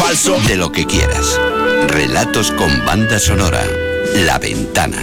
falso. De lo que quieras. Relatos con banda sonora. La Ventana.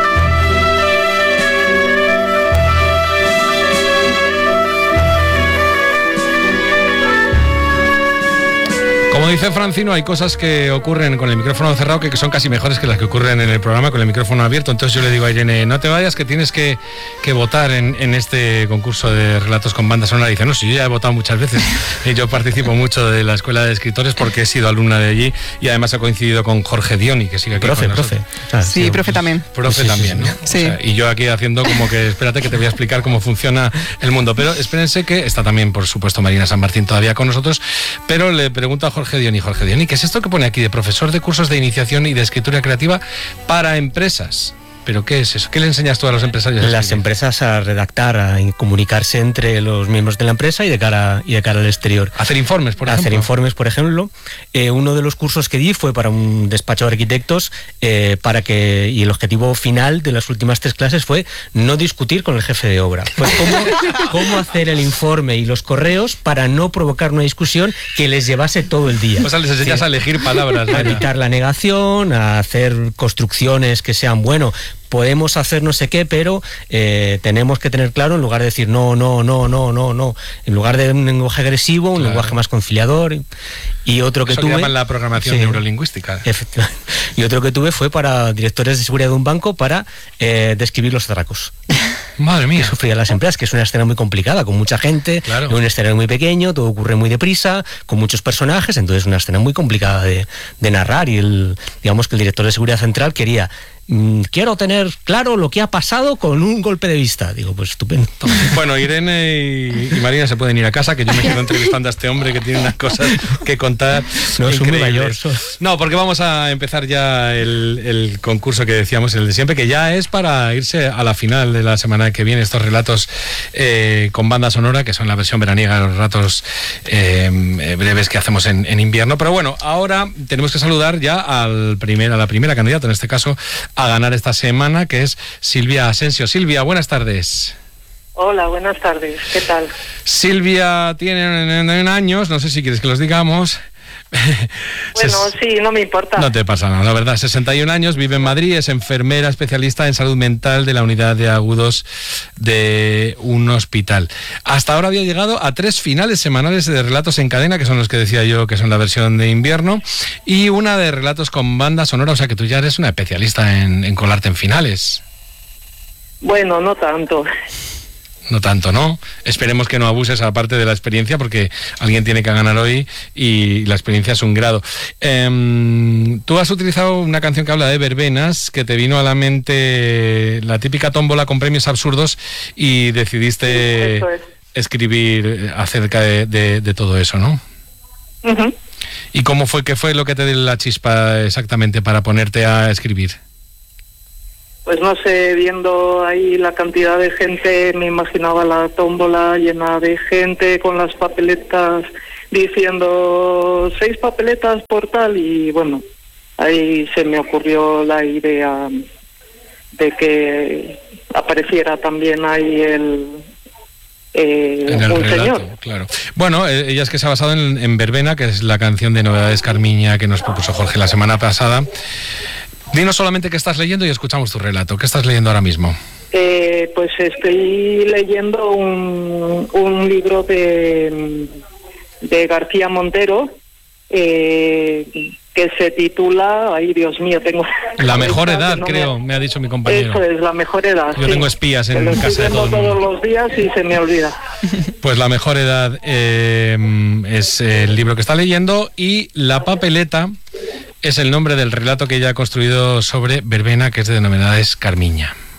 Como dice Francino, hay cosas que ocurren con el micrófono cerrado que son casi mejores que las que ocurren en el programa con el micrófono abierto. Entonces yo le digo a Irene, no te vayas, que tienes que votar en este concurso de relatos con banda sonora. Y dice, no, si yo ya he votado muchas veces y yo participo mucho de la Escuela de Escritores porque he sido alumna de allí y además he coincidido con Jorge Dioni, que sigue aquí con nosotros. Sí, profe también. Profe también, ¿no? Sí. O sea, y yo aquí haciendo como que, espérate que te voy a explicar cómo funciona el mundo. Pero espérense que está también, por supuesto, Marina San Martín todavía con nosotros, pero le pregunto a Jorge Dioni, ¿qué es esto que pone aquí de profesor de cursos de iniciación y de escritura creativa para empresas? ¿Pero qué es eso? ¿Qué le enseñas tú a los empresarios? Las empresas a redactar, a comunicarse entre los miembros de la empresa y de cara al exterior. Hacer informes, por ejemplo. Hacer informes, por ejemplo. Uno de los cursos que di fue para un despacho de arquitectos y el objetivo final de las últimas 3 clases fue no discutir con el jefe de obra. Pues cómo hacer el informe y los correos para no provocar una discusión que les llevase todo el día. O sea, les enseñas a elegir palabras. A evitar la negación, a hacer construcciones que sean, bueno, podemos hacer no sé qué, pero tenemos que tener claro, en lugar de decir no, en lugar de un lenguaje agresivo, un lenguaje más conciliador. Y otro que tuve... llaman la programación neurolingüística. Efectivamente. Y otro que tuve fue para directores de seguridad de un banco para describir los atracos. Madre mía. Que sufrían las empresas, que es una escena muy complicada, con mucha gente, en un escenario muy pequeño, todo ocurre muy deprisa, con muchos personajes, entonces es una escena muy complicada de narrar y digamos que el director de seguridad central quería... quiero tener claro lo que ha pasado con un golpe de vista. Digo, pues estupendo. Bueno, Irene y Marina se pueden ir a casa, que yo me quedo entrevistando a este hombre que tiene unas cosas que contar. No, es muy mayor. No, porque vamos a empezar ya el concurso que decíamos, el de siempre, que ya es para irse a la final de la semana que viene, estos relatos con banda sonora, que son la versión veraniega de los relatos breves que hacemos en invierno. Pero bueno, ahora tenemos que saludar ya a la primera candidata, en este caso, a ganar esta semana, que es Silvia Asensio. Silvia, buenas tardes. Hola, buenas tardes. ¿Qué tal? Silvia tiene 9 años, no sé si quieres que los digamos. Bueno, sí, no me importa. No te pasa nada, la verdad. 61 años, vive en Madrid, es enfermera especialista en salud mental de la unidad de agudos de un hospital. Hasta ahora había llegado a 3 finales semanales de relatos en cadena, que son los que decía yo, que son la versión de invierno, y una de relatos con banda sonora, o sea que tú ya eres una especialista en colarte en finales. Bueno, no tanto. No tanto, ¿no? Esperemos que no abuses aparte de la experiencia, porque alguien tiene que ganar hoy y la experiencia es un grado. Tú has utilizado una canción que habla de verbenas, que te vino a la mente la típica tómbola con premios absurdos y decidiste escribir acerca de todo eso, ¿no? Uh-huh. ¿Y cómo fue, qué fue lo que te dio la chispa exactamente para ponerte a escribir? Pues no sé, viendo ahí la cantidad de gente, me imaginaba la tómbola llena de gente con las papeletas diciendo 6 papeletas por tal, y bueno, ahí se me ocurrió la idea de que apareciera también ahí un relato, señor. Claro. Bueno, ella es que se ha basado en Verbena, que es la canción de Novedades Carmiña que nos propuso Jorge la semana pasada. Dinos solamente qué estás leyendo y escuchamos tu relato. ¿Qué estás leyendo ahora mismo? Pues estoy leyendo un libro de García Montero que se titula, ay Dios mío, tengo... La mejor edad, no creo, me ha dicho mi compañero. Eso es, La mejor edad. Yo tengo espías en casa de todo el mundo. Todos los días y se me olvida. Pues La mejor edad es el libro que está leyendo, y La papeleta es el nombre del relato que ella ha construido sobre Verbena, que es de Novedades Carmiña.